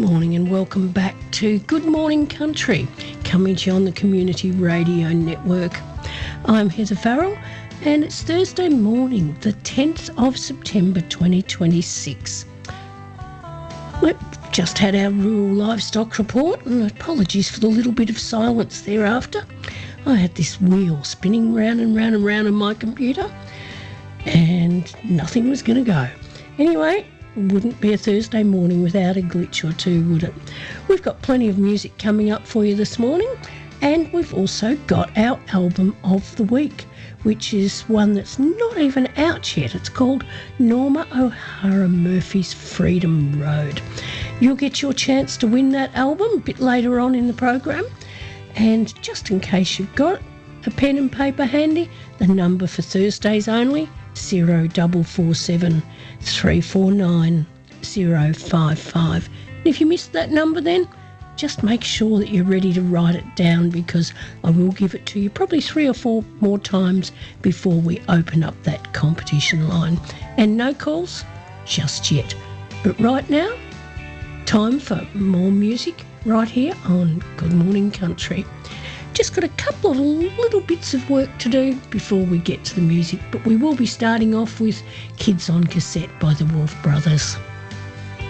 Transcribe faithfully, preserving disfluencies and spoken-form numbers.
morning and welcome back to Good Morning Country, coming to you on the Community Radio Network. I'm Heather Farrell and it's Thursday morning, the tenth of September twenty twenty-six. We've just had our rural livestock report, and apologies for the little bit of silence thereafter. I had this wheel spinning round and round and round on my computer and nothing was going to go. Anyway, wouldn't be a Thursday morning without a glitch or two, would it? We've got plenty of music coming up for you this morning, and we've also got our album of the week, which is one that's not even out yet. It's called Norma O'Hara Murphy's Freedom Road. You'll get your chance to win that album a bit later on in the program, and just in case you've got a pen and paper handy, the number for Thursdays only, zero double four seven three four nine zero five five. And if you missed that number, then just make sure that you're ready to write it down, because I will give it to you probably three or four more times before we open up that competition line. And no calls just yet. But right now, time for more music right here on Good Morning Country. Just got a couple of little bits of work to do before we get to the music, but we will be starting off with Kids on Cassette by the Wolf Brothers.